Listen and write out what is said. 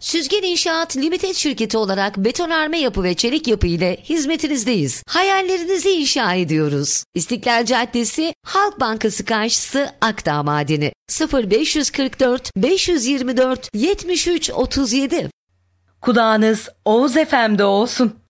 Süzgen İnşaat Limited şirketi olarak betonarme yapı ve çelik yapı ile hizmetinizdeyiz. Hayallerinizi inşa ediyoruz. İstiklal Caddesi, Halk Bankası karşısı, Akdağ Madeni. 0544 524 73 37. Kulağınız Oğuz FM'de olsun.